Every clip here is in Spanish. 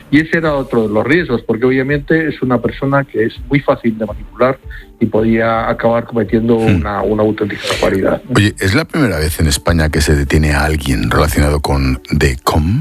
Y ese era otro de los riesgos, porque obviamente es una persona que es muy fácil de manipular y podía acabar cometiendo una auténtica barbaridad. Oye, ¿es la primera vez en España que se detiene a alguien relacionado con DECOM?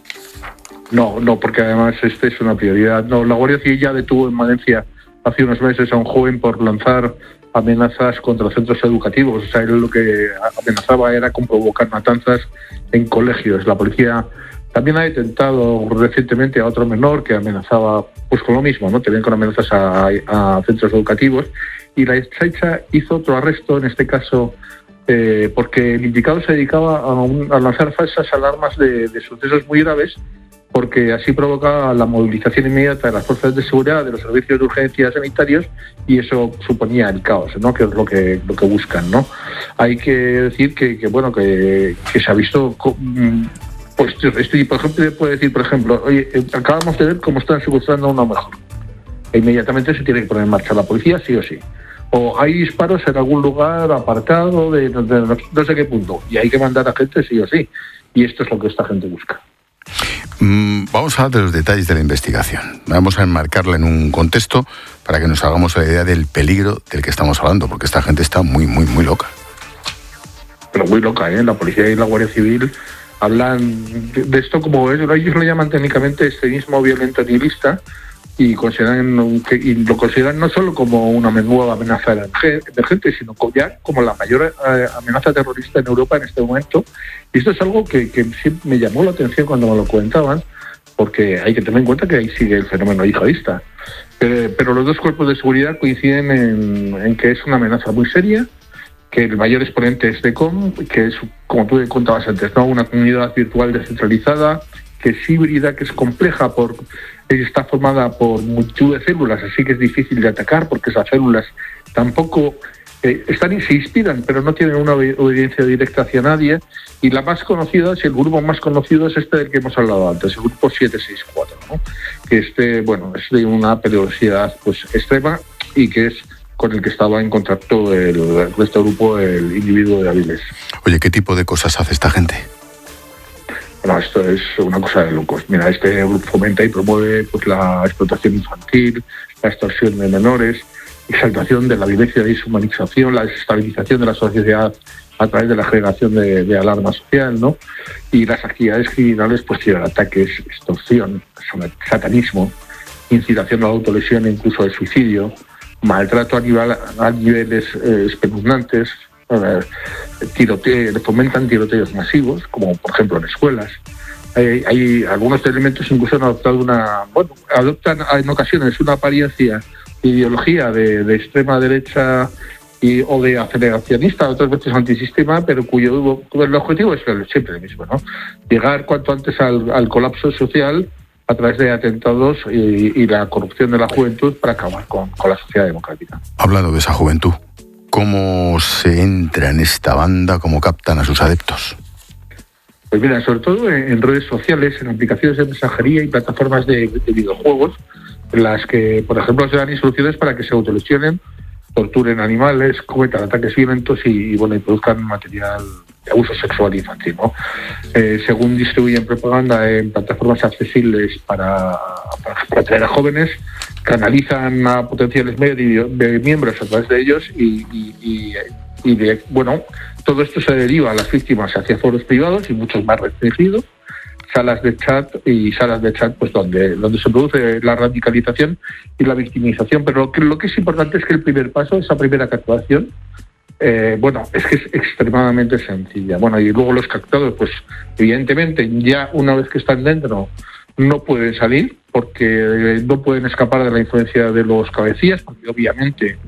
No, porque además es una prioridad. No, la Guardia Civil ya detuvo en Valencia hace unos meses a un joven por lanzar amenazas contra centros educativos. O sea, él lo que amenazaba era con provocar matanzas en colegios. La policía también ha detentado recientemente a otro menor que amenazaba pues con lo mismo, ¿no? También con amenazas a centros educativos. Y la Ertzaintza hizo otro arresto, en este caso, porque el indicado se dedicaba a lanzar falsas alarmas de sucesos muy graves, porque así provocaba la movilización inmediata de las fuerzas de seguridad, de los servicios de urgencia sanitarios, y eso suponía el caos, ¿no? Que es lo que buscan, ¿no? Hay que decir que se ha visto. Pues por ejemplo, puede decir, por ejemplo, oye, acabamos de ver cómo están secuestrando a una mujer. E inmediatamente se tiene que poner en marcha la policía, sí o sí. O hay disparos en algún lugar apartado de no sé qué punto, y hay que mandar a gente sí o sí. Y esto es lo que esta gente busca. Vamos a hablar de los detalles de la investigación. Vamos a enmarcarla en un contexto para que nos hagamos la idea del peligro del que estamos hablando, porque esta gente está muy, muy, muy loca. Pero muy loca, ¿eh? La policía y la Guardia Civil hablan de esto como ellos lo llaman técnicamente extremismo violento nihilista, y lo consideran no solo como una nueva amenaza emergente, sino ya como la mayor amenaza terrorista en Europa en este momento. Y esto es algo que me llamó la atención cuando me lo comentaban, porque hay que tener en cuenta que ahí sigue el fenómeno yihadista. Pero los dos cuerpos de seguridad coinciden en que es una amenaza muy seria, que el mayor exponente es DECOM, que es, como tú contabas antes, ¿no? Una comunidad virtual descentralizada, que es híbrida, que es compleja, está formada por multitud de células, así que es difícil de atacar, porque esas células tampoco se inspiran, pero no tienen una obediencia directa hacia nadie. Y la más conocida, el grupo más conocido es este del que hemos hablado antes, el grupo 764, ¿no? Que es de una peligrosidad pues extrema, y que es con el que estaba en contacto este grupo, el individuo de Avilés. Oye, ¿qué tipo de cosas hace esta gente? Bueno, esto es una cosa de locos. Mira, este grupo fomenta y promueve pues la explotación infantil, la extorsión de menores, exaltación de la violencia de deshumanización, la desestabilización de la sociedad a través de la generación de alarma social, ¿no? Y las actividades criminales, pues ciberataques, extorsión, satanismo, incitación a la autolesión e incluso al suicidio, maltrato a niveles espeluznantes, fomentan tiroteos masivos, como por ejemplo en escuelas. Hay algunos elementos incluso adoptan en ocasiones una apariencia de ideología de extrema derecha o de aceleracionista, otras veces antisistema, pero cuyo el objetivo es siempre el mismo, ¿no? Llegar cuanto antes al colapso social a través de atentados y la corrupción de la juventud para acabar con la sociedad democrática. Hablando de esa juventud, ¿cómo se entra en esta banda? ¿Cómo captan a sus adeptos? Pues mira, sobre todo en redes sociales, en aplicaciones de mensajería y plataformas de videojuegos, en las que, por ejemplo, se dan instrucciones para que se autolesionen, torturen animales, cometan ataques violentos y produzcan material de abuso sexual infantil, ¿no? Según distribuyen propaganda en plataformas accesibles para atraer a jóvenes, canalizan a potenciales miembros a través de ellos todo esto se deriva a las víctimas hacia foros privados y muchos más restringidos, salas de chat pues donde se produce la radicalización y la victimización. Pero lo que es importante es que el primer paso, esa primera captación, es que es extremadamente sencilla. Y luego los captados, pues evidentemente ya una vez que están dentro no pueden salir, porque no pueden escapar de la influencia de los cabecillas, porque obviamente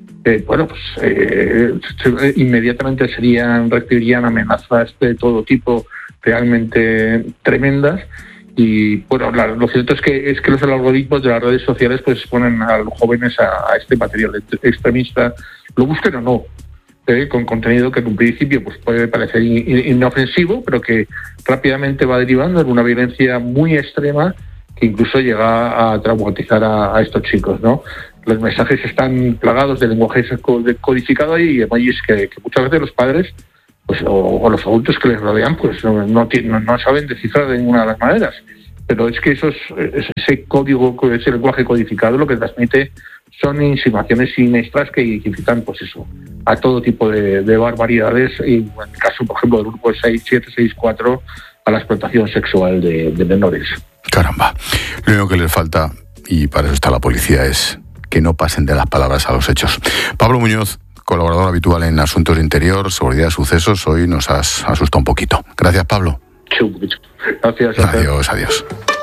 inmediatamente recibirían amenazas de todo tipo realmente tremendas. Y lo cierto es que los algoritmos de las redes sociales pues exponen a los jóvenes a este material extremista, lo busquen o no, con contenido que en un principio pues puede parecer inofensivo, pero que rápidamente va derivando en una violencia muy extrema que incluso llega a traumatizar a estos chicos, ¿no? Los mensajes están plagados de lenguaje codificado y emojis que muchas veces los padres pues o los adultos que les rodean pues no saben descifrar de ninguna de las maneras. pero es que ese código, ese lenguaje codificado, lo que transmite son insinuaciones siniestras que incitan, pues eso, a todo tipo de barbaridades, y en el caso, por ejemplo, del grupo 6764, a la explotación sexual de menores. Caramba, lo único que les falta, y para eso está la policía, es que no pasen de las palabras a los hechos. Pablo Muñoz, colaborador habitual en Asuntos de Interior, Seguridad y Sucesos, hoy nos has asustado un poquito. Gracias, Pablo. Sí, un poquito. Gracias. Adiós.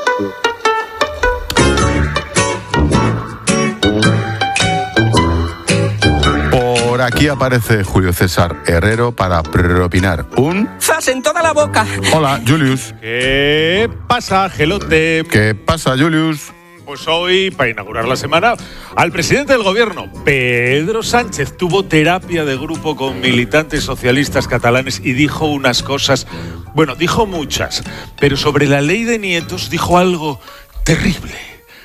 Por aquí aparece Julio César Herrero para propinar un... ¡Zas en toda la boca! Hola, Julius. ¿Qué pasa, Gelote? ¿Qué pasa, Julius? Pues hoy, para inaugurar la semana, al presidente del gobierno, Pedro Sánchez, tuvo terapia de grupo con militantes socialistas catalanes y dijo unas cosas, bueno, dijo muchas, pero sobre la ley de nietos dijo algo terrible,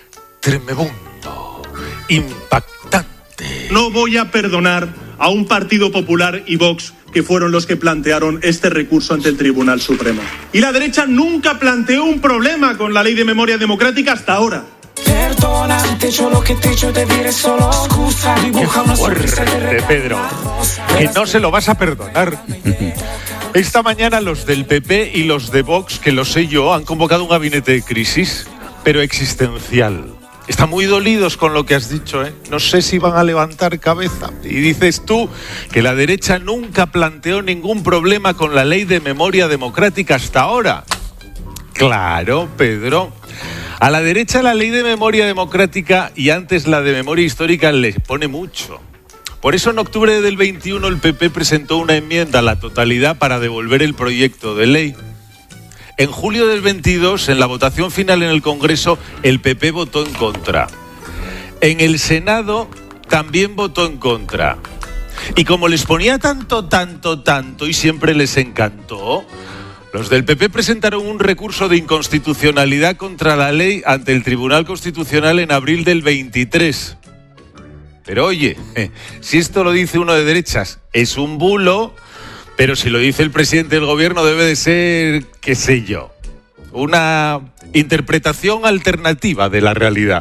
tremebundo, impactante. No voy a perdonar a un Partido Popular y Vox que fueron los que plantearon este recurso ante el Tribunal Supremo. Y la derecha nunca planteó un problema con la ley de memoria democrática hasta ahora. Perdona, te echo lo que te echo, te diré solo excusa. Dibuja una sonrisa de Pedro, que no se lo vas a perdonar. Esta mañana los del PP y los de Vox, que lo sé yo, han convocado un gabinete de crisis, pero existencial. Están muy dolidos con lo que has dicho, ¿eh? No sé si van a levantar cabeza. Y dices tú que la derecha nunca planteó ningún problema con la ley de memoria democrática hasta ahora. Claro, Pedro. A la derecha la ley de memoria democrática y antes la de memoria histórica le pone mucho. Por eso en octubre del 21 el PP presentó una enmienda a la totalidad para devolver el proyecto de ley. En julio del 22, en la votación final en el Congreso, el PP votó en contra. En el Senado también votó en contra. Y como les ponía tanto y siempre les encantó, los del PP presentaron un recurso de inconstitucionalidad contra la ley ante el Tribunal Constitucional en abril del 23. Pero oye, si esto lo dice uno de derechas, es un bulo, pero si lo dice el presidente del gobierno debe de ser, qué sé yo, una interpretación alternativa de la realidad.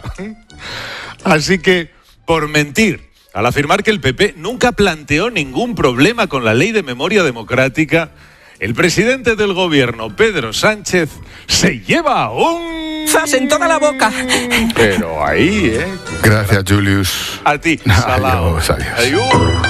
Así que, por mentir, al afirmar que el PP nunca planteó ningún problema con la ley de memoria democrática, el presidente del gobierno, Pedro Sánchez, se lleva un... ¡Zas en toda la boca! Pero ahí, ¿eh? Gracias, Julius. A ti, salao. Adiós.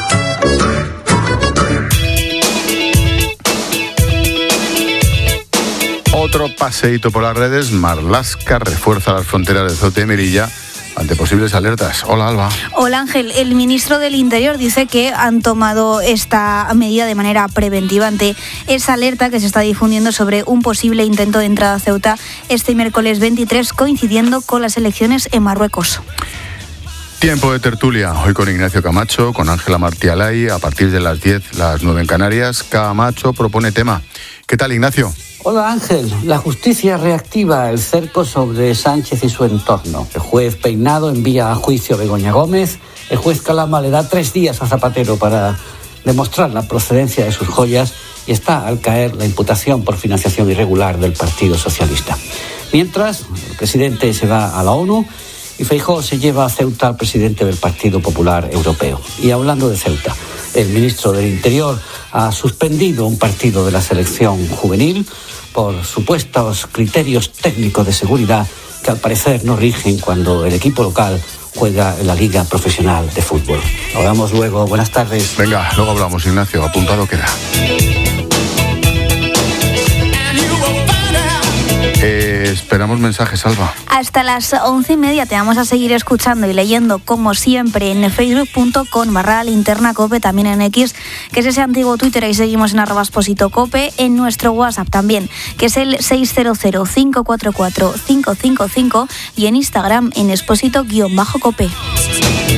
Otro paseíto por las redes. Marlaska refuerza las fronteras de Ceuta y Melilla ante posibles alertas. Hola, Alba. Hola, Ángel. El ministro del Interior dice que han tomado esta medida de manera preventiva ante esa alerta que se está difundiendo sobre un posible intento de entrada a Ceuta este miércoles 23, coincidiendo con las elecciones en Marruecos. Tiempo de tertulia, hoy con Ignacio Camacho, con Ángela Martí Alay, a partir de las 10, las 9 en Canarias. Camacho propone tema. ¿Qué tal, Ignacio? Hola, Ángel. La justicia reactiva el cerco sobre Sánchez y su entorno. El juez Peinado envía a juicio a Begoña Gómez. El juez Calama le da 3 días a Zapatero para demostrar la procedencia de sus joyas y está al caer la imputación por financiación irregular del Partido Socialista. Mientras, el presidente se va a la ONU y Feijóo se lleva a Ceuta al presidente del Partido Popular Europeo. Y hablando de Ceuta, el ministro del Interior ha suspendido un partido de la selección juvenil por supuestos criterios técnicos de seguridad que al parecer no rigen cuando el equipo local juega en la Liga Profesional de Fútbol. Hablamos luego. Buenas tardes. Venga, luego hablamos, Ignacio. Apuntado queda. Esperamos mensajes, Alba. Hasta las 11:30 te vamos a seguir escuchando y leyendo, como siempre, en facebook.com/linternacope, también en X, que es ese antiguo Twitter, ahí seguimos en @expositocope, en nuestro WhatsApp también, que es el 600-544-555, y en Instagram en exposito-cope.